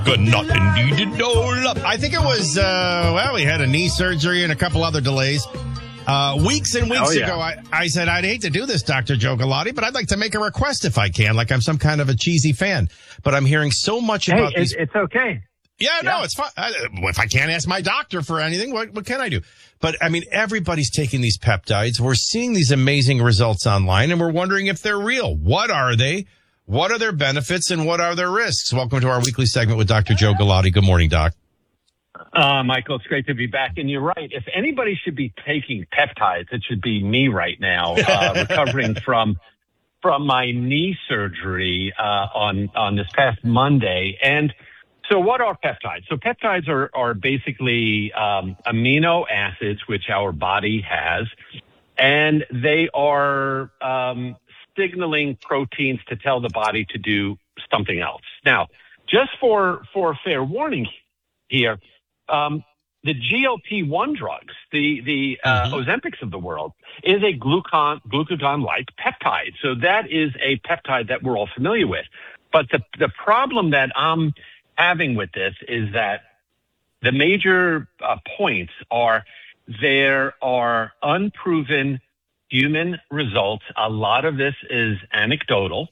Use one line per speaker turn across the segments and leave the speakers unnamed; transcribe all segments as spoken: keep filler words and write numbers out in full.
Got nothing needed, no love. I think it was, uh, well, we had a knee surgery and a couple other delays. Uh, weeks and weeks
oh, yeah.
ago, I, I said, I'd hate to do this, Doctor Joe Galati, but I'd like to make a request if I can, like I'm some kind of a cheesy fan. But I'm hearing so much
hey,
about
it,
these.
It's okay.
Yeah, no, yeah. It's fine. I, if I can't ask my doctor for anything, what, what can I do? But, I mean, everybody's taking these peptides. We're seeing these amazing results online, and we're wondering if they're real. What are they? What are their benefits, and what are their risks? Welcome to our weekly segment with Doctor Joe Galati. Good morning, Doc.
Uh, Michael, it's great to be back. And you're right. If anybody should be taking peptides, it should be me right now, uh, recovering from from my knee surgery uh, on on this past Monday. And so what are peptides? So peptides are, are basically um, amino acids, which our body has, and they are um, signaling proteins to tell the body to do something else. Now, just for, for fair warning here, um, the G L P one drugs, the, the uh, mm-hmm. Ozempics of the world, is a glucagon, glucagon-like peptide. So that is a peptide that we're all familiar with. But the, the problem that I'm having with this is that the major uh, points are there are unproven human results. A lot of this is anecdotal.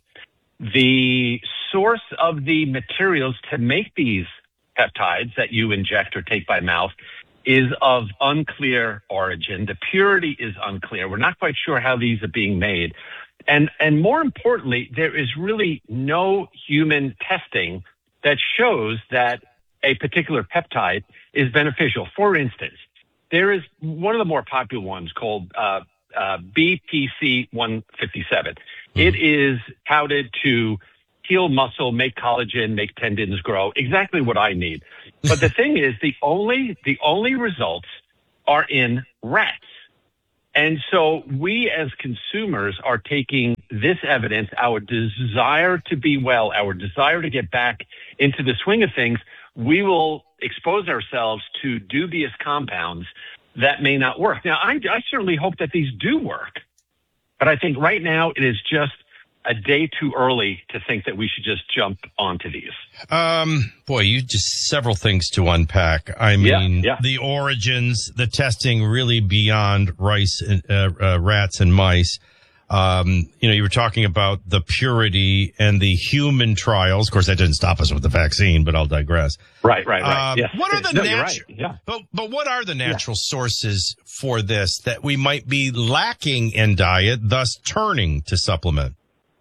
The source of the materials to make these peptides that you inject or take by mouth is of unclear origin. The purity is unclear. We're not quite sure how these are being made. And, and more importantly, there is really no human testing that shows that a particular peptide is beneficial. For instance, there is one of the more popular ones called uh, uh, B P C one fifty-seven. Mm-hmm. It is touted to heal muscle, make collagen, make tendons grow, exactly what I need. But the thing is, the only the only results are in rats. And so we as consumers are taking this evidence, our desire to be well, our desire to get back into the swing of things, we will expose ourselves to dubious compounds that may not work. Now, I, I certainly hope that these do work, but I think right now it is just a day too early to think that we should just jump onto these.
Um, boy, you just several things to unpack. I mean,
yeah, yeah.
the origins, the testing really beyond rice, and, uh, uh, rats and mice. Um, you know, you were talking about the purity and the human trials. Of course, that didn't stop us with the vaccine, but I'll digress.
Right, right, right.
Um,
yes.
What are the
no,
natural?
Right. Yeah.
But but what are the natural
yeah.
sources for this that we might be lacking in diet, thus turning to supplement?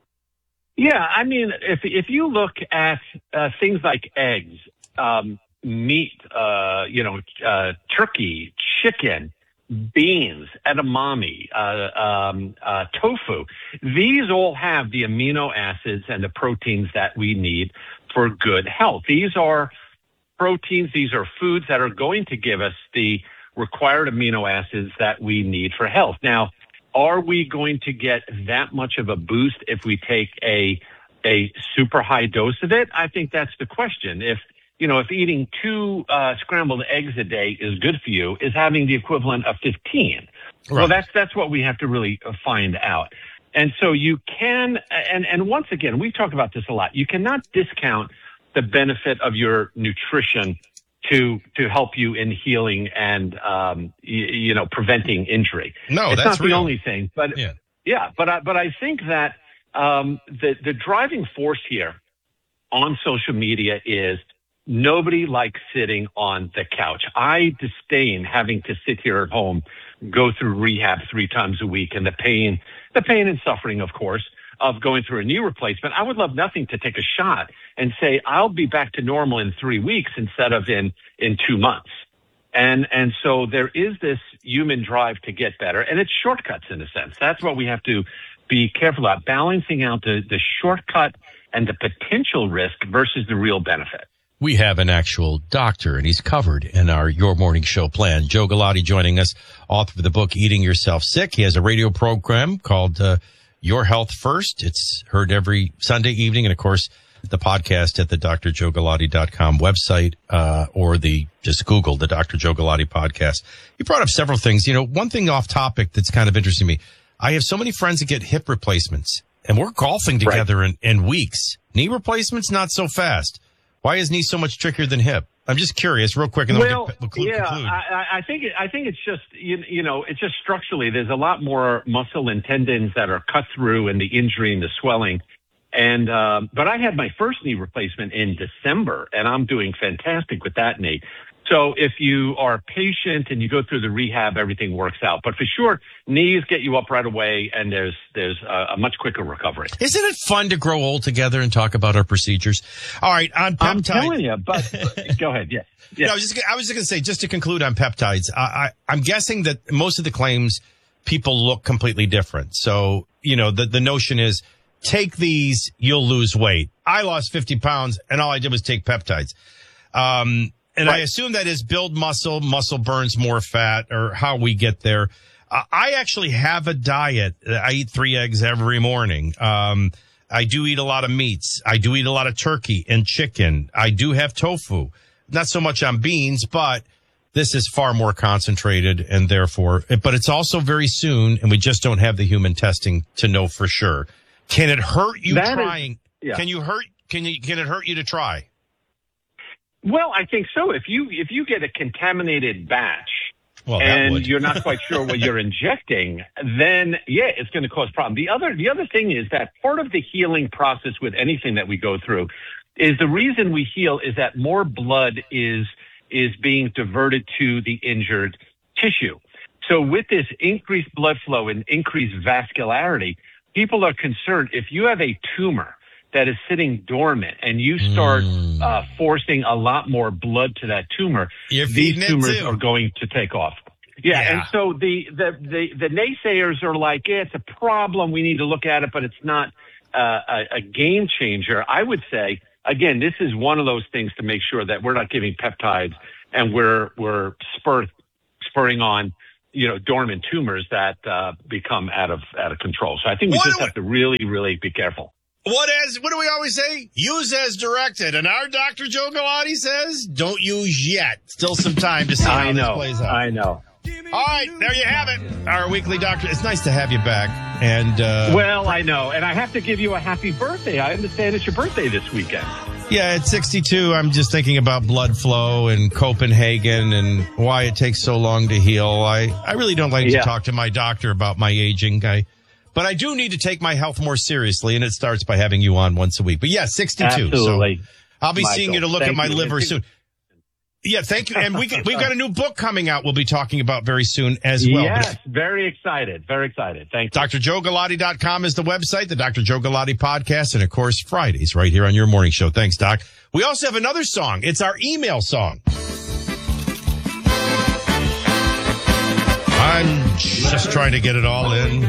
Yeah, I mean, if if you look at uh, things like eggs, um, meat, uh, you know, uh, turkey, chicken, beans, edamame, uh, um, uh, tofu, these all have the amino acids and the proteins that we need for good health. These are proteins, these are foods that are going to give us the required amino acids that we need for health. Now, are we going to get that much of a boost if we take a a super high dose of it? I think that's the question. If you know, if eating two uh, scrambled eggs a day is good for you, is having the equivalent of fifteen. Right. Well, that's that's what we have to really find out. And so you can, and and once again, we talk about this a lot. You cannot discount the benefit of your nutrition to to help you in healing and um you, you know preventing injury.
No,
it's
that's
not
real.
the only thing, but
yeah,
yeah but I, but I think that um the the driving force here on social media is nobody likes sitting on the couch. I disdain having to sit here at home, go through rehab three times a week, and the pain, the pain and suffering, of course, of going through a knee replacement. I would love nothing to take a shot and say, I'll be back to normal in three weeks instead of in, in two months. And, and so there is this human drive to get better, and it's shortcuts in a sense. That's what we have to be careful about, balancing out the, the shortcut and the potential risk versus the real benefit.
We have an actual doctor, and he's covered in our Your Morning Show plan. Joe Galati joining us, author of the book, Eating Yourself Sick. He has a radio program called, uh, Your Health First. It's heard every Sunday evening. And of course, the podcast at the D R joe galati dot com website, uh, or the, just Google the Doctor Joe Galati podcast. You brought up several things. You know, one thing off topic that's kind of interesting to me. I have so many friends that get hip replacements, and we're golfing together right. in, in weeks. Knee replacements, not so fast. Why is knee so much trickier than hip? I'm just curious, real quick, and then
well,
we'll conclude.
yeah, I, I think it, I think it's just you, you know it's just structurally there's a lot more muscle and tendons that are cut through, and the injury and the swelling. And um, but I had my first knee replacement in December, and I'm doing fantastic with that knee. So if you are patient and you go through the rehab, everything works out. But for sure, knees get you up right away, and there's there's a, a much quicker recovery.
Isn't it fun to grow old together and talk about our procedures? All right, on peptides.
I'm telling you, but go ahead. Yes. yes.
No, I was just, I was just going to say, just to conclude on peptides, I, I, I'm guessing that most of the claims, people look completely different. So, you know, the, the notion is, take these, you'll lose weight. I lost fifty pounds, and all I did was take peptides. Um, and right. I assume that is build muscle, muscle burns more fat, or how we get there. Uh, I actually have a diet. I eat three eggs every morning. Um, I do eat a lot of meats. I do eat a lot of turkey and chicken. I do have tofu. Not so much on beans, but this is far more concentrated, and therefore, but it's also very soon, and we just don't have the human testing to know for sure. Can it hurt you
that
trying?
Is, yeah.
Can you hurt? Can you? Can it hurt you to try?
Well, I think so. If you if you get a contaminated batch
well,
and you're not quite sure what you're injecting, then yeah, it's going to cause problem. The other the other thing is that part of the healing process with anything that we go through is the reason we heal is that more blood is is being diverted to the injured tissue. So with this increased blood flow and increased vascularity, people are concerned if you have a tumor that is sitting dormant and you start mm. uh, forcing a lot more blood to that tumor, these tumors are going to take off. Yeah, yeah. And so the, the, the, the naysayers are like, yeah, it's a problem. We need to look at it, but it's not uh, a, a game changer. I would say, again, this is one of those things to make sure that we're not giving peptides and we're, we're spur, spurring on you know, dormant tumors that uh, become out of out of control. So I think we what just we, have to really, really be careful.
What as what do we always say? Use as directed. And our Doctor Joe Galati says, don't use yet. Still some time to see how
I know,
this plays out.
I know.
All right, there you have it. Our weekly doctor. It's nice to have you back. And uh,
well, I know, and I have to give you a happy birthday. I understand it's your birthday this weekend.
Yeah, at sixty-two, I'm just thinking about blood flow and Copenhagen and why it takes so long to heal. I, I really don't like yeah. to talk to my doctor about my aging. I, but I do need to take my health more seriously, and it starts by having you on once a week. But yeah, sixty-two.
Absolutely.
So I'll be
Michael,
seeing you to look at my
you.
liver soon. Yeah, thank you. And we, we've got a new book coming out we'll be talking about very soon as well.
Yes, very excited. Very excited. Thank you.
D R Joe Galati dot com is the website, the Doctor Joe Galati podcast, and of course, Fridays right here on your morning show. Thanks, Doc. We also have another song. It's our email song. I'm just trying to get it all in.